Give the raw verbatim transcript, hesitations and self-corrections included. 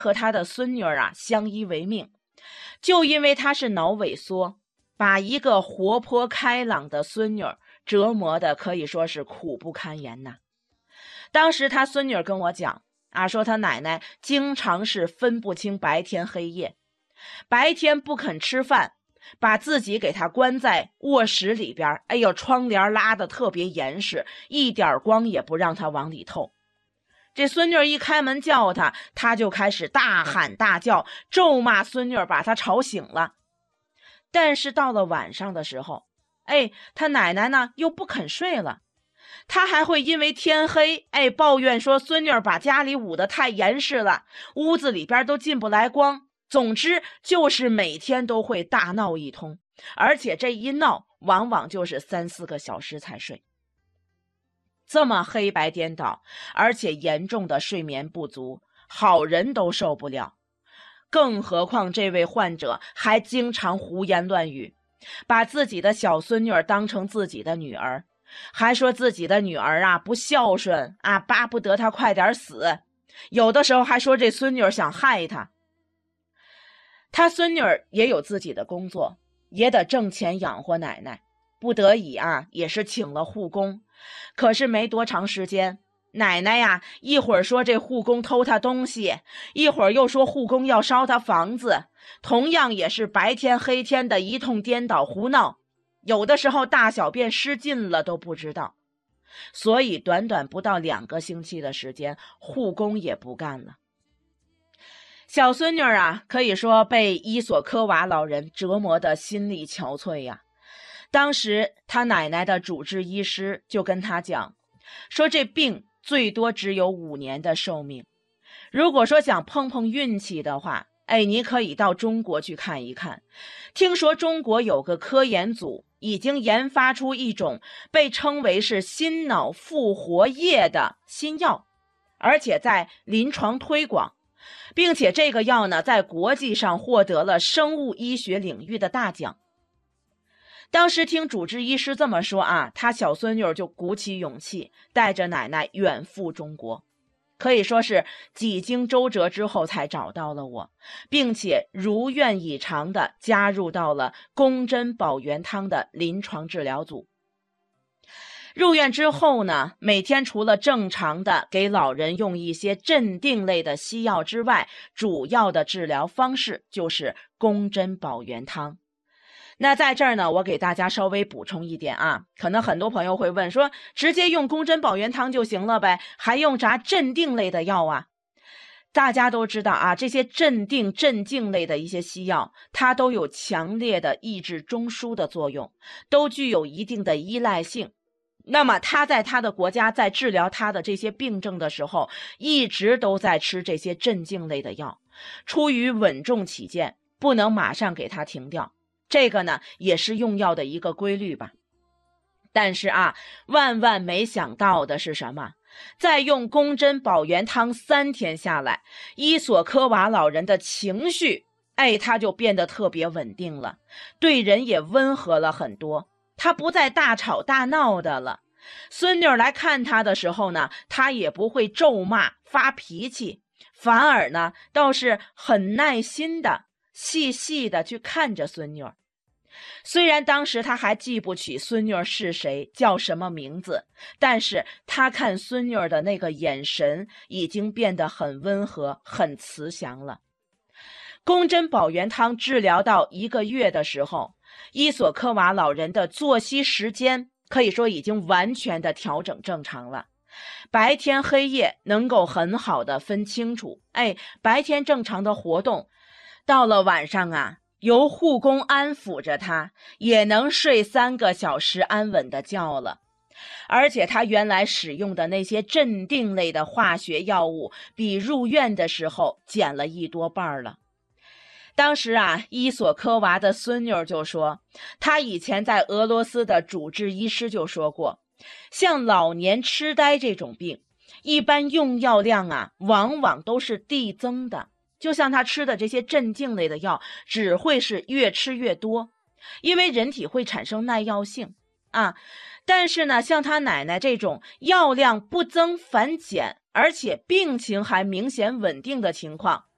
和他的孙女儿啊相依为命，就因为他是脑萎缩，把一个活泼开朗的孙女儿折磨的可以说是苦不堪言呐。当时他孙女儿跟我讲啊，说他奶奶经常是分不清白天黑夜，白天不肯吃饭，把自己给他关在卧室里边，哎呦，窗帘拉得特别严实，一点光也不让他往里透。这孙女一开门叫他，他就开始大喊大叫，咒骂孙女，把他吵醒了。但是到了晚上的时候，哎，他奶奶呢又不肯睡了，他还会因为天黑，哎，抱怨说孙女把家里捂得太严实了，屋子里边都进不来光。总之就是每天都会大闹一通，而且这一闹往往就是三四个小时才睡。这么黑白颠倒，而且严重的睡眠不足，好人都受不了。更何况这位患者还经常胡言乱语，把自己的小孙女当成自己的女儿，还说自己的女儿啊不孝顺啊，巴不得她快点死。有的时候还说这孙女想害她。他孙女也有自己的工作，也得挣钱养活奶奶，不得已啊也是请了护工。可是没多长时间，奶奶呀一会儿说这护工偷她东西，一会儿又说护工要烧她房子，同样也是白天黑天的一通颠倒胡闹，有的时候大小便失禁了都不知道。所以短短不到两个星期的时间，护工也不干了。小孙女啊，可以说被伊索科瓦老人折磨得心力憔悴呀。当时他奶奶的主治医师就跟他讲，说这病最多只有五年的寿命。如果说想碰碰运气的话，哎，你可以到中国去看一看。听说中国有个科研组已经研发出一种被称为是心脑复活液的新药，而且在临床推广。并且这个药呢，在国际上获得了生物医学领域的大奖。当时听主治医师这么说啊，他小孙女就鼓起勇气，带着奶奶远赴中国，可以说是几经周折之后才找到了我，并且如愿以偿地加入到了宫针保元汤的临床治疗组。入院之后呢，每天除了正常的给老人用一些镇定类的西药之外，主要的治疗方式就是宫针保元汤。那在这儿呢，我给大家稍微补充一点啊，可能很多朋友会问说，直接用宫针保元汤就行了呗，还用啥镇定类的药啊？大家都知道啊，这些镇定镇静类的一些西药，它都有强烈的抑制中枢的作用，都具有一定的依赖性。那么他在他的国家在治疗他的这些病症的时候，一直都在吃这些镇静类的药，出于稳重起见，不能马上给他停掉。这个呢，也是用药的一个规律吧。但是啊，万万没想到的是什么？在用宫针保元汤三天下来，伊索科瓦老人的情绪，哎，他就变得特别稳定了，对人也温和了很多。他不再大吵大闹的了，孙女来看他的时候呢，他也不会咒骂发脾气，反而呢倒是很耐心的细细的去看着孙女。虽然当时他还记不起孙女是谁，叫什么名字，但是他看孙女的那个眼神已经变得很温和很慈祥了。宫针保元汤治疗到一个月的时候，伊索科瓦老人的作息时间可以说已经完全的调整正常了，白天黑夜能够很好的分清楚，哎，白天正常的活动，到了晚上啊，由护工安抚着他，也能睡三个小时安稳的觉了。而且他原来使用的那些镇定类的化学药物，比入院的时候减了一多半了。当时啊，伊索科娃的孙女就说，他以前在俄罗斯的主治医师就说过，像老年痴呆这种病，一般用药量啊，往往都是递增的。就像他吃的这些镇静类的药，只会是越吃越多，因为人体会产生耐药性啊。但是呢，像他奶奶这种药量不增反减，而且病情还明显稳定的情况，